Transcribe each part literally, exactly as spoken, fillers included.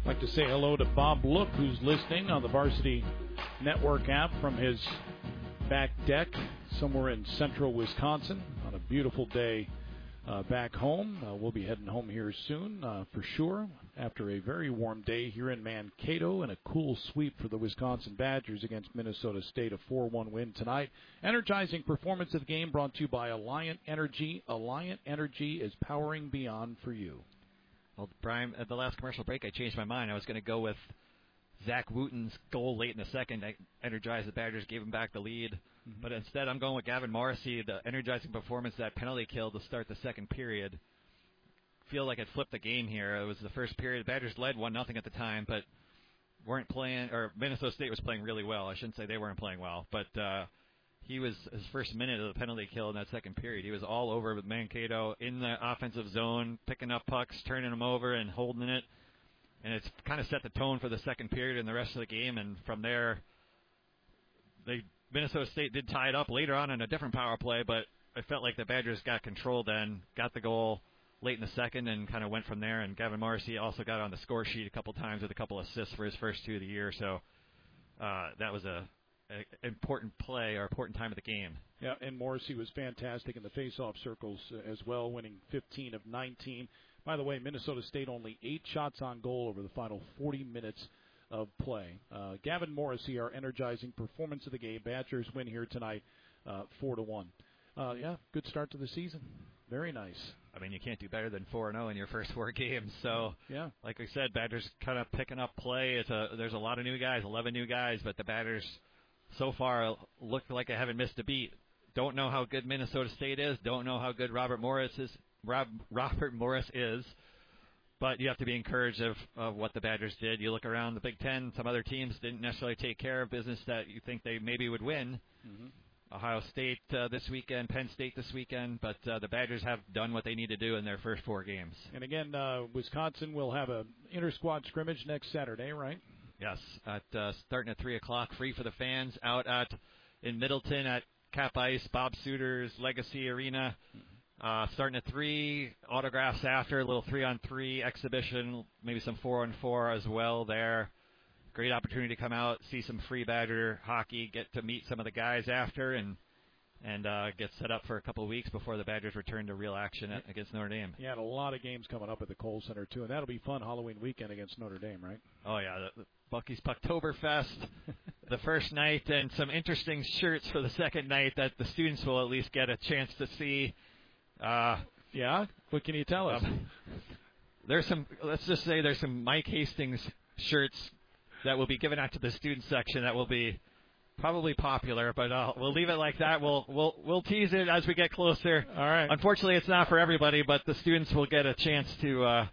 I'd like to say hello to Bob Look, who's listening on the Varsity Network app from his back deck somewhere in central Wisconsin on a beautiful day uh, back home. Uh, we'll be heading home here soon uh, for sure after a very warm day here in Mankato and a cool sweep for the Wisconsin Badgers against Minnesota State, a four one win tonight. Energizing performance of the game brought to you by Alliant Energy. Alliant Energy is powering beyond for you. Well, Brian, at the last commercial break, I changed my mind. I was going to go with Zach Wooten's goal late in the second. I energized the Badgers, gave him back the lead. Mm-hmm. But instead, I'm going with Gavin Morrissey, the energizing performance, that penalty kill to start the second period. Feel like it flipped the game here. It was the first period. The Badgers led one nothing at the time, but weren't playing, or Minnesota State was playing really well. I shouldn't say they weren't playing well, but uh, he was, his first minute of the penalty kill in that second period, he was all over with Mankato in the offensive zone, picking up pucks, turning them over, and holding it. And it's kind of set the tone for the second period and the rest of the game. And from there, they Minnesota State did tie it up later on in a different power play, but I felt like the Badgers got control then, got the goal late in the second, and kind of went from there. And Gavin Morrissey also got on the score sheet a couple times with a couple assists for his first two of the year. So uh, that was a A important play or important time of the game. Yeah, and Morrissey was fantastic in the face-off circles uh, as well, winning fifteen of nineteen. By the way, Minnesota State only eight shots on goal over the final forty minutes of play. Uh, Gavin Morrissey, our energizing performance of the game. Badgers win here tonight, uh, four to one. Uh, yeah, good start to the season. Very nice. I mean, you can't do better than four and oh in your first four games. So, yeah, like we said, Badgers kind of picking up play. It's a there's a lot of new guys, eleven new guys, but the Badgers so far look like I haven't missed a beat. Don't know how good Minnesota State is. Don't know how good Robert Morris is. Rob, Robert Morris is. But you have to be encouraged of, of what the Badgers did. You look around the Big Ten, some other teams didn't necessarily take care of business that you think they maybe would win. Mm-hmm. Ohio State uh, this weekend, Penn State this weekend, but uh, the Badgers have done what they need to do in their first four games. And again, uh, Wisconsin will have a inter-squad scrimmage next Saturday, right? Yes, at uh, starting at three o'clock, free for the fans, out at in Middleton at Cap Ice, Bob Suiter's Legacy Arena. Uh, starting at three, autographs after, a little three-on-three exhibition, maybe some four-on-four as well there. Great opportunity to come out, see some free Badger hockey, get to meet some of the guys after, and and uh, get set up for a couple of weeks before the Badgers return to real action at, against Notre Dame. Yeah, and a lot of games coming up at the Kohl Center, too, and that'll be fun Halloween weekend against Notre Dame, right? Oh, yeah, the, the Bucky's Pucktoberfest the first night, and some interesting shirts for the second night that the students will at least get a chance to see. Uh, yeah? What can you tell us? Um, there's some, let's just say there's some Mike Hastings shirts that will be given out to the student section that will be probably popular, but uh, we'll leave it like that. We'll we'll we'll tease it as we get closer. All right. Unfortunately, it's not for everybody, but the students will get a chance to uh,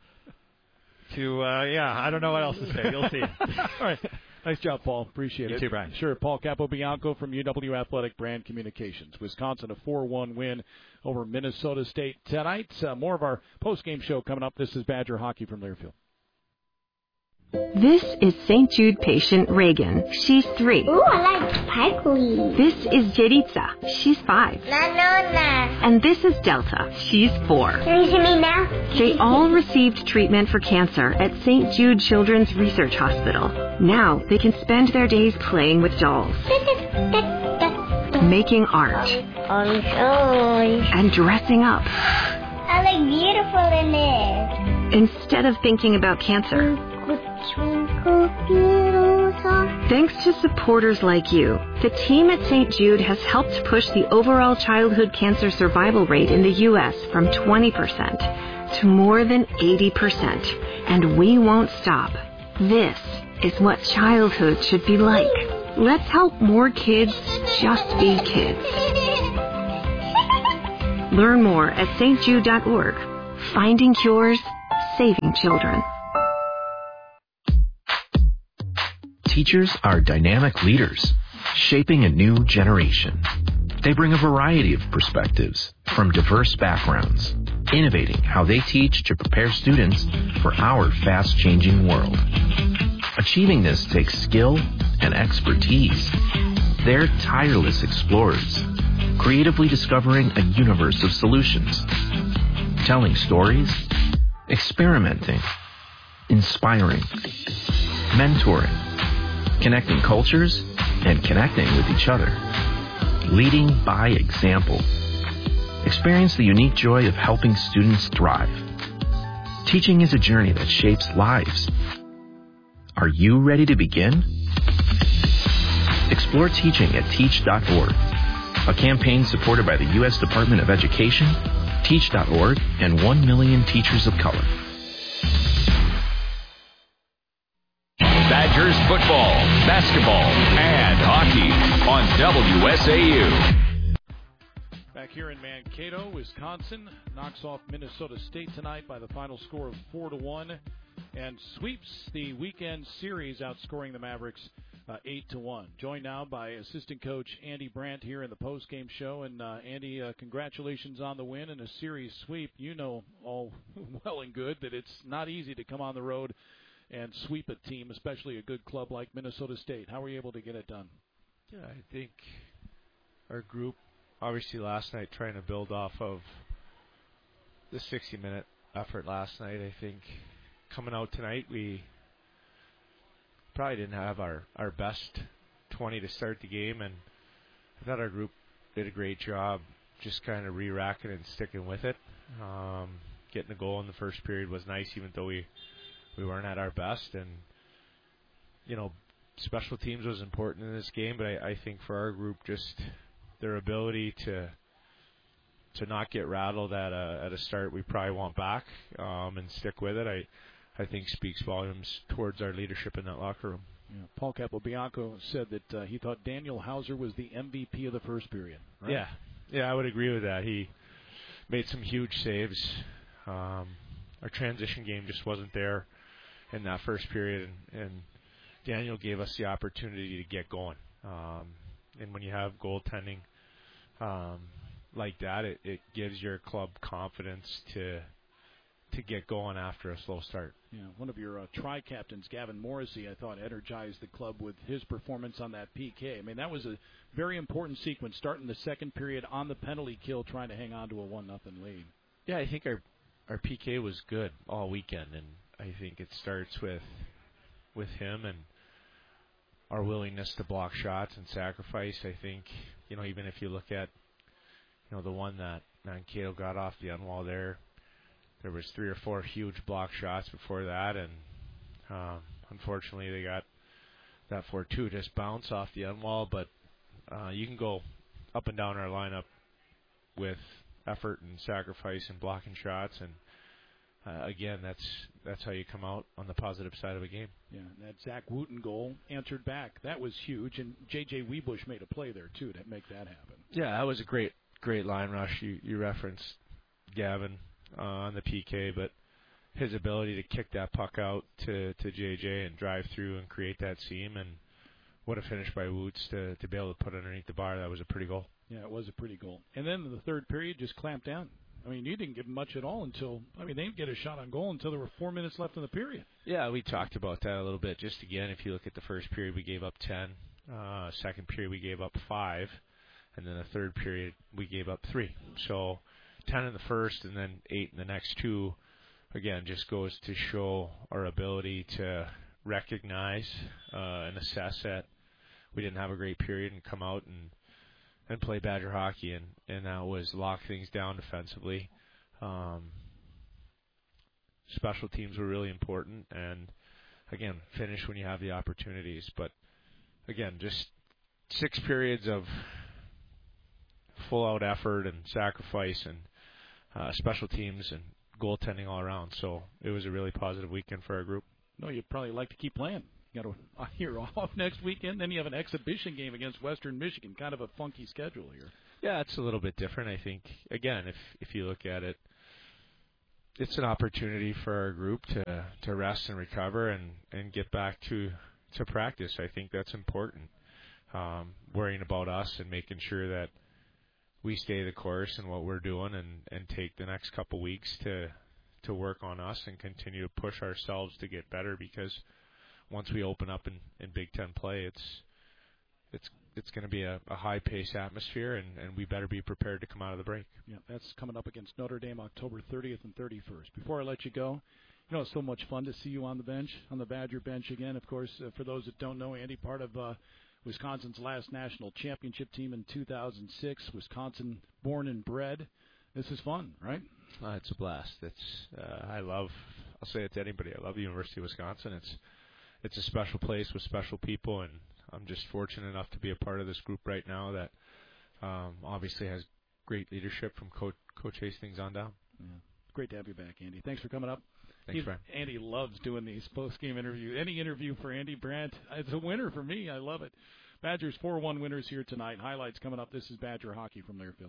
to uh, yeah. I don't know what else to say. You'll see. All right. Nice job, Paul. Appreciate you it. You too, Brian. Sure. Paul Capobianco from U W Athletic Brand Communications. Wisconsin a four one win over Minnesota State tonight. Uh, more of our post-game show coming up. This is Badger Hockey from Learfield. This is Saint Jude patient Reagan. She's three. Ooh, I like sparkly. This is Jeritza. She's five. Nanona. And this is Delta. She's four. Can you see me now? They all received treatment for cancer at Saint Jude Children's Research Hospital. Now they can spend their days playing with dolls, making art, and dressing up. I look beautiful in it. Instead of thinking about cancer. Thanks to supporters like you, the team at Saint Jude has helped push the overall childhood cancer survival rate in the U S from twenty percent to more than eighty percent. And we won't stop. This is what childhood should be like. Let's help more kids just be kids. Learn more at S T jude dot org. Finding cures, saving children. Teachers are dynamic leaders, shaping a new generation. They bring a variety of perspectives from diverse backgrounds, innovating how they teach to prepare students for our fast-changing world. Achieving this takes skill and expertise. They're tireless explorers, creatively discovering a universe of solutions, telling stories, experimenting, inspiring, mentoring, connecting cultures, and connecting with each other. Leading by example. Experience the unique joy of helping students thrive. Teaching is a journey that shapes lives. Are you ready to begin? Explore teaching at teach dot org, a campaign supported by the U S Department of Education, teach dot org, and one million Teachers of Color. Badgers football, basketball, and hockey on W S A U. Back here in Mankato, Wisconsin knocks off Minnesota State tonight by the final score of four to one and sweeps the weekend series, outscoring the Mavericks uh, eight to one. Joined now by assistant coach Andy Brandt here in the post-game show. And uh, Andy, uh, congratulations on the win and a series sweep. You know all well and good that it's not easy to come on the road and sweep a team, especially a good club like Minnesota State. How were you able to get it done? Yeah, I think our group, obviously last night, trying to build off of the sixty-minute effort last night. I think coming out tonight, we probably didn't have our, our best twenty to start the game, and I thought our group did a great job just kind of re-racking and sticking with it. Um, getting a goal in the first period was nice, even though we We weren't at our best, and, you know, special teams was important in this game, but I, I think for our group, just their ability to to not get rattled at a at a start we probably want back um, and stick with it, I I think speaks volumes towards our leadership in that locker room. Yeah, Paul Capobianco said that uh, he thought Daniel Hauser was the M V P of the first period. Right? Yeah, yeah, I would agree with that. He made some huge saves. Um, our transition game just wasn't there in that first period, and, and Daniel gave us the opportunity to get going. Um, and when you have goaltending um, like that, it, it gives your club confidence to to get going after a slow start. Yeah, one of your uh, tri-captains, Gavin Morrissey, I thought energized the club with his performance on that P K. I mean, that was a very important sequence, starting the second period on the penalty kill, trying to hang on to a one nothing lead. Yeah, I think our our P K was good all weekend, and I think it starts with with him and our willingness to block shots and sacrifice. I think, you know, even if you look at, you know, the one that Mankato got off the end wall there, there was three or four huge block shots before that, and um, unfortunately they got that four two just bounce off the end wall. But uh, you can go up and down our lineup with effort and sacrifice and blocking shots, and Uh, again, that's that's how you come out on the positive side of a game. Yeah, that Zach Wooten goal answered back. That was huge, and J J Weebush made a play there, too, to make that happen. Yeah, that was a great great line rush. You, you referenced Gavin uh, on the P K, but his ability to kick that puck out to, to J J and drive through and create that seam, and what a finish by Woots to, to be able to put underneath the bar. That was a pretty goal. Yeah, it was a pretty goal. And then in the third period, just clamped down. I mean, you didn't give them much at all until, I mean, they didn't get a shot on goal until there were four minutes left in the period. Yeah, we talked about that a little bit. Just again, if you look at the first period, we gave up ten. Uh, second period, we gave up five. And then the third period, we gave up three. So ten in the first and then eight in the next two, again, just goes to show our ability to recognize uh, and assess that we didn't have a great period and come out and and play Badger hockey, and, and that was lock things down defensively. Um, special teams were really important, and, again, finish when you have the opportunities. But, again, just six periods of full-out effort and sacrifice and uh, special teams and goaltending all around. So it was a really positive weekend for our group. No, you'd probably like to keep playing. You got a year off next weekend, then you have an exhibition game against Western Michigan. Kind of a funky schedule here. Yeah, it's a little bit different. I think, again, if if you look at it, it's an opportunity for our group to, to rest and recover and, and get back to, to practice. I think that's important. Um, worrying about us and making sure that we stay the course in what we're doing and, and take the next couple weeks to to work on us and continue to push ourselves to get better, because once we open up in, in Big Ten play, it's it's it's going to be a, a high-paced atmosphere, and, and we better be prepared to come out of the break. Yeah, that's coming up against Notre Dame October thirtieth and thirty-first. Before I let you go, You know, it's so much fun to see you on the bench, on the Badger bench again. Of course, uh, for those that don't know, Andy, part of uh, Wisconsin's last national championship team in two thousand six, Wisconsin born and bred. This is fun, right? Uh, it's a blast. It's uh, I love, I'll say it to anybody, I love the University of Wisconsin. It's it's a special place with special people, and I'm just fortunate enough to be a part of this group right now that um, obviously has great leadership from Coach, Coach Hastings on down. Yeah. Great to have you back, Andy. Thanks for coming up. Thanks, He, Brian. Andy loves doing these post-game interviews. Any interview for Andy Brandt, it's a winner for me. I love it. Badgers four one winners here tonight. Highlights coming up. This is Badger hockey from Learfield.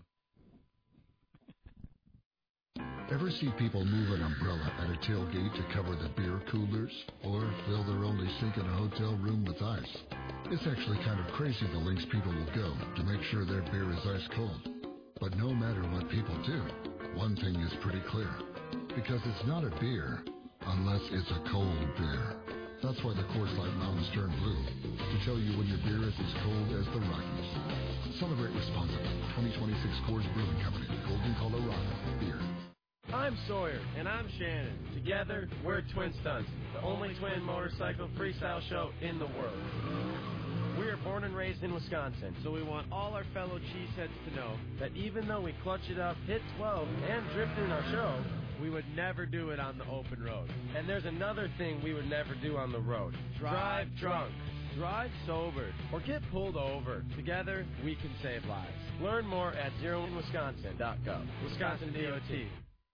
Ever see people move an umbrella at a tailgate to cover the beer coolers? Or fill their only sink in a hotel room with ice? It's actually kind of crazy the lengths people will go to make sure their beer is ice cold. But no matter what people do, one thing is pretty clear. Because it's not a beer unless it's a cold beer. That's why the Coors Light Mountains turn blue, to tell you when your beer is as cold as the Rockies. Celebrate responsibly. twenty twenty-six Coors Brewing Company, Golden, Colorado. Beer. I'm Sawyer. And I'm Shannon. Together, we're Twin Stunts, the only twin motorcycle freestyle show in the world. We are born and raised in Wisconsin, so we want all our fellow cheeseheads to know that even though we clutch it up, hit twelve, and drift in our show, we would never do it on the open road. And there's another thing we would never do on the road. Drive drunk, drive sober, or get pulled over. Together, we can save lives. Learn more at zero in wisconsin dot gov. Wisconsin D O T.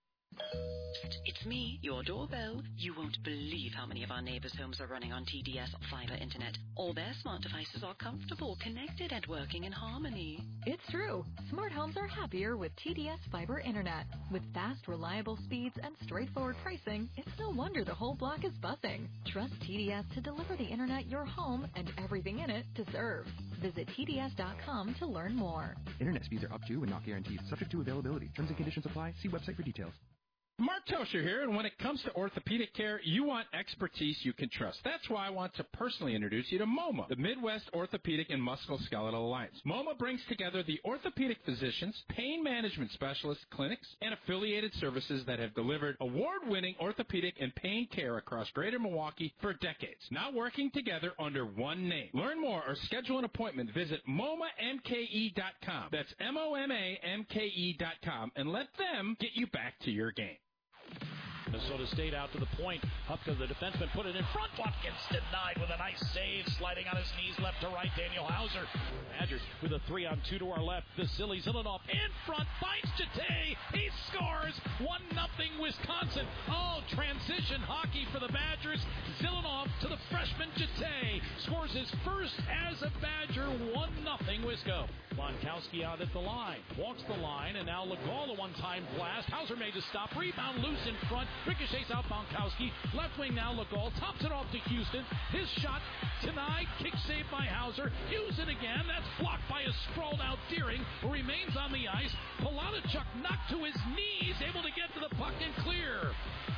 It's me, your doorbell. You won't believe how many of our neighbors' homes are running on T D S fiber internet. All their smart devices are comfortable, connected, and working in harmony. It's true. Smart homes are happier with T D S fiber internet. With fast, reliable speeds and straightforward pricing, it's no wonder the whole block is buzzing. Trust T D S to deliver the internet your home and everything in it deserves. Visit T D S dot com to learn more. Internet speeds are up to and not guaranteed. Subject to availability. Terms and conditions apply. See website for details. Mark Tosher here, and when it comes to orthopedic care, you want expertise you can trust. That's why I want to personally introduce you to MoMA, the Midwest Orthopedic and Musculoskeletal Alliance. MoMA brings together the orthopedic physicians, pain management specialists, clinics, and affiliated services that have delivered award-winning orthopedic and pain care across greater Milwaukee for decades, now working together under one name. Learn more or schedule an appointment. Visit M O M A M K E dot com. That's M O M A M K E dot com, and let them get you back to your game. Minnesota State out to the point. Up to the defenseman, put it in front. Watkins denied with a nice save. Sliding on his knees left to right, Daniel Hauser. Badgers with a three on two to our left. Vasily Zilanov in front, finds Jete. He scores. one nothing Wisconsin. Oh, transition hockey for the Badgers. Zilanov to the freshman Jete. Scores his first as a Badger. one nothing Wisco. Bonkowski out at the line. Walks the line, and now Legault a one-time blast. Hauser made to stop. Rebound loose in front. Ricochets out Bonkowski. Left wing now Legault. Tops it off to Houston. His shot denied. Kick saved by Hauser. Houston again. That's blocked by a sprawled-out Deering, who remains on the ice. Polonachuk knocked to his knees. Able to get to the puck and clear.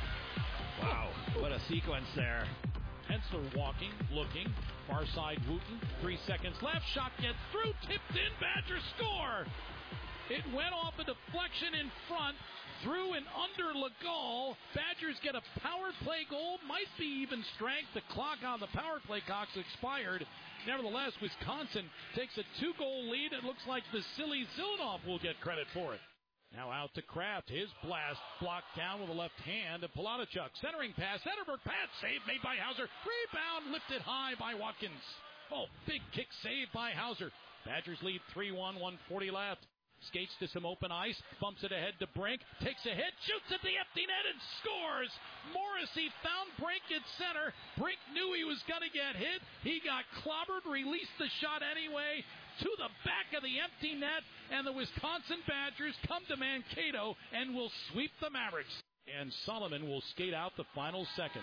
Wow. What a sequence there. Hensler walking, looking. Far side Wooten. Three seconds left. Shot gets through. Tipped in. Badger score. It went off a deflection in front. Through and under Legault. Badgers get a power play goal. Might be even strength. The clock on the power play clock's expired. Nevertheless, Wisconsin takes a two-goal lead. It looks like Vasily Zilanov will get credit for it. Now out to Kraft. His blast blocked down with the left hand of Polonachuk. Centering pass. Zetterberg pass. Save made by Hauser. Rebound lifted high by Watkins. Oh, big kick saved by Hauser. Badgers lead three one, one forty left. Skates to some open ice. Bumps it ahead to Brink. Takes a hit. Shoots at the empty net and scores. Morrissey found Brink at center. Brink knew he was going to get hit. He got clobbered. Released the shot anyway. To the back of the empty net, and the Wisconsin Badgers come to Mankato and will sweep the Mavericks. And Solomon will skate out the final second.